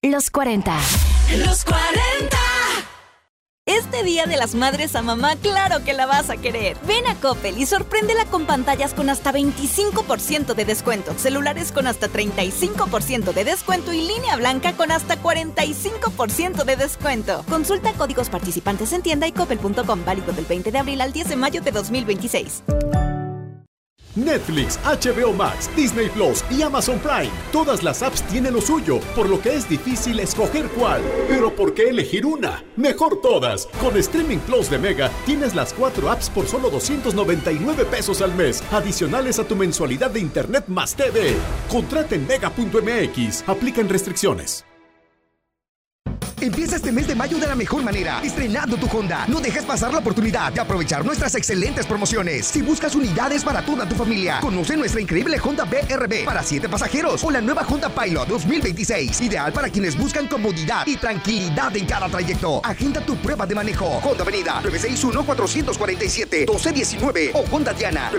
Los 40. Los 40. Este Día de las Madres a mamá, claro que la vas a querer. Ven a Coppel y sorpréndela con pantallas con hasta 25% de descuento, celulares con hasta 35% de descuento y línea blanca con hasta 45% de descuento. Consulta códigos participantes en tienda y coppel.com, válido del 20 de abril al 10 de mayo de 2026. Netflix, HBO Max, Disney Plus y Amazon Prime. Todas las apps tienen lo suyo, por lo que es difícil escoger cuál. Pero ¿por qué elegir una? Mejor todas. Con Streaming Plus de Mega tienes las 4 apps por solo 299 pesos al mes, adicionales a tu mensualidad de Internet más TV. Contrata en mega.mx. Aplican restricciones. Empieza este mes de mayo de la mejor manera, estrenando tu Honda. No dejes pasar la oportunidad de aprovechar nuestras excelentes promociones. Si buscas unidades para toda tu familia, conoce nuestra increíble Honda BRB para 7 pasajeros o la nueva Honda Pilot 2026, ideal para quienes buscan comodidad y tranquilidad en cada trayecto. Agenda tu prueba de manejo. Honda Avenida 961-447-1219 o Honda Diana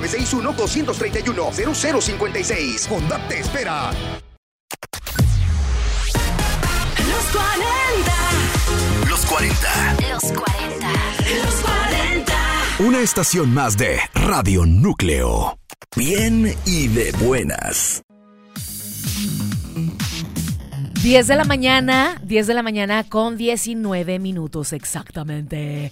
961-231-0056. Honda te espera. Los 40. Los 40. Los 40. Los 40. Una estación más de Radio Núcleo. Bien y de buenas. 10 de la mañana con 19 minutos exactamente.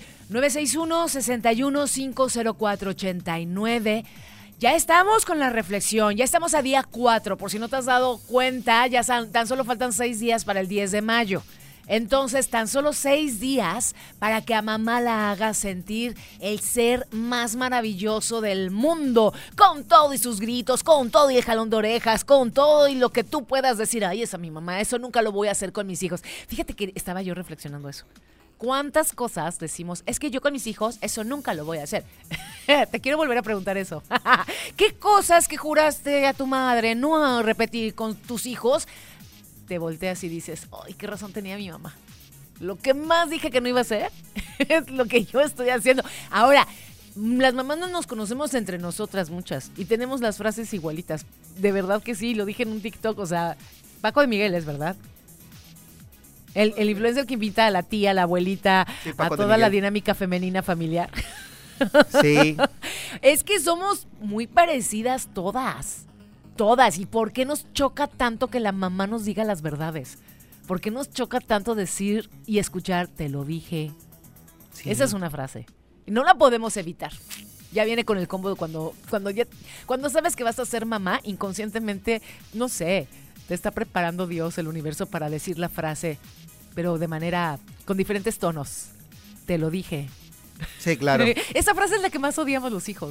961-61-504-89. Ya estamos con la reflexión, ya estamos a día 4, por si no te has dado cuenta, ya tan solo faltan 6 días para el 10 de mayo. Entonces, tan solo 6 días para que a mamá la haga sentir el ser más maravilloso del mundo, con todo y sus gritos, con todo y el jalón de orejas, con todo y lo que tú puedas decir, ay, esa mi mamá, eso nunca lo voy a hacer con mis hijos. Fíjate que estaba yo reflexionando eso. ¿Cuántas cosas decimos? Es que yo con mis hijos eso nunca lo voy a hacer. Te quiero volver a preguntar eso. ¿Qué cosas que juraste a tu madre no repetir con tus hijos? Te volteas y dices, ay, qué razón tenía mi mamá. Lo que más dije que no iba a hacer es lo que yo estoy haciendo. Ahora, las mamás no nos conocemos entre nosotras muchas y tenemos las frases igualitas. De verdad que sí, lo dije en un TikTok, o sea, Paco de Miguel, es verdad. El influencer que invita a la tía, a la abuelita, sí, a toda la dinámica femenina familiar. Sí. Es que somos muy parecidas todas. Todas. ¿Y por qué nos choca tanto que la mamá nos diga las verdades? ¿Por qué nos choca tanto decir y escuchar, te lo dije? Sí. Esa es una frase. No la podemos evitar. Ya viene con el combo cuando sabes que vas a ser mamá, inconscientemente, no sé, te está preparando Dios, el universo, para decir la frase, pero de manera, con diferentes tonos. Te lo dije. Sí, claro. Esa frase es la que más odiamos los hijos.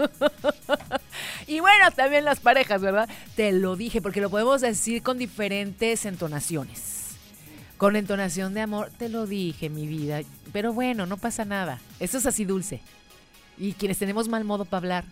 Y bueno, también las parejas, ¿verdad? Te lo dije, porque lo podemos decir con diferentes entonaciones. Con entonación de amor, te lo dije, mi vida. Pero bueno, no pasa nada. Eso es así dulce. Y quienes tenemos mal modo para hablar,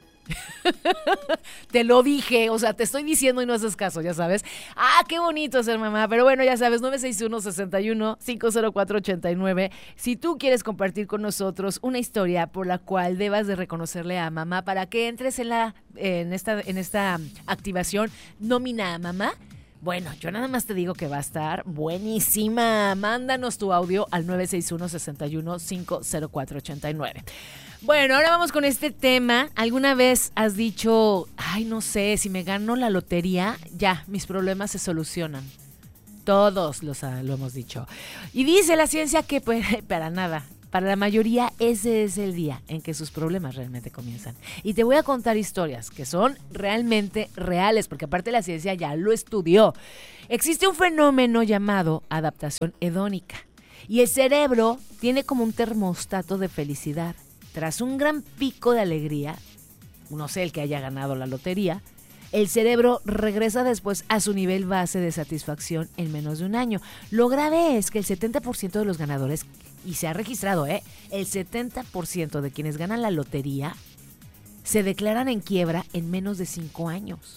te lo dije, o sea, te estoy diciendo y no haces caso, ya sabes. Ah, qué bonito ser mamá, pero bueno, ya sabes, 961-61-504-89. Si tú quieres compartir con nosotros una historia por la cual debas de reconocerle a mamá para que entres en esta activación Nómina a Mamá, bueno, yo nada más te digo que va a estar buenísima. Mándanos tu audio al 961-61-504-89. Bueno, ahora vamos con este tema. ¿Alguna vez has dicho, ay, no sé, si me gano la lotería, ya, mis problemas se solucionan? Todos lo hemos dicho. Y dice la ciencia que pues, para nada. Para la mayoría ese es el día en que sus problemas realmente comienzan. Y te voy a contar historias que son realmente reales, porque aparte la ciencia ya lo estudió. Existe un fenómeno llamado adaptación hedónica. Y el cerebro tiene como un termostato de felicidad. Tras un gran pico de alegría, no sé, el que haya ganado la lotería, el cerebro regresa después a su nivel base de satisfacción en menos de un año. Lo grave es que el 70% de los ganadores, y se ha registrado, el 70% de quienes ganan la lotería se declaran en quiebra en menos de 5 años.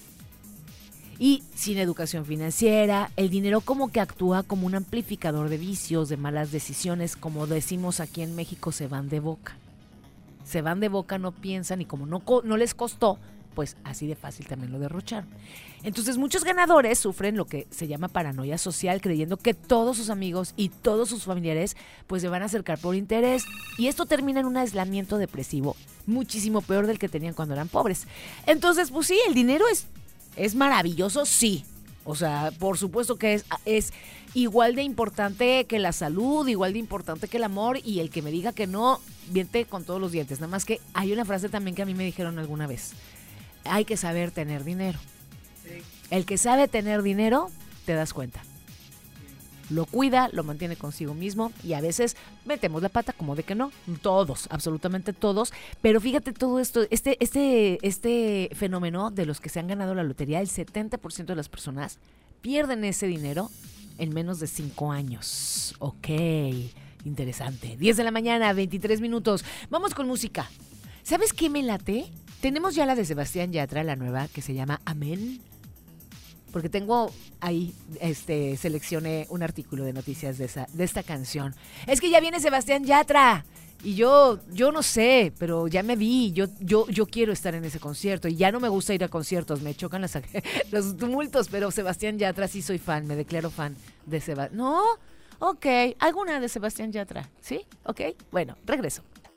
Y sin educación financiera, el dinero como que actúa como un amplificador de vicios, de malas decisiones, como decimos aquí en México, se van de boca. Se van de boca, no piensan y como no les costó, pues así de fácil también lo derrocharon. Entonces muchos ganadores sufren lo que se llama paranoia social, creyendo que todos sus amigos y todos sus familiares pues se van a acercar por interés, y esto termina en un aislamiento depresivo muchísimo peor del que tenían cuando eran pobres. Entonces, pues sí, el dinero es maravilloso, sí. O sea, por supuesto que es igual de importante que la salud, igual de importante que el amor, y el que me diga que no, miente con todos los dientes. Nada más que hay una frase también que a mí me dijeron alguna vez: hay que saber tener dinero. Sí. El que sabe tener dinero, te das cuenta. Lo cuida, lo mantiene consigo mismo, y a veces metemos la pata, como de que no. Todos, absolutamente todos. Pero fíjate todo esto, este fenómeno de los que se han ganado la lotería, el 70% de las personas pierden ese dinero en menos de 5 años. Ok, interesante. 10 de la mañana, 23 minutos. Vamos con música. ¿Sabes qué me late? Tenemos ya la de Sebastián Yatra, la nueva, que se llama Amén. Porque tengo ahí, seleccioné un artículo de noticias de esta canción. Es que ya viene Sebastián Yatra. Y yo no sé, pero ya me vi. Yo quiero estar en ese concierto. Y ya no me gusta ir a conciertos. Me chocan los tumultos. Pero Sebastián Yatra sí soy fan. Me declaro fan de Sebastián. ¿No? Ok. ¿Alguna de Sebastián Yatra? ¿Sí? Ok. Bueno, regreso.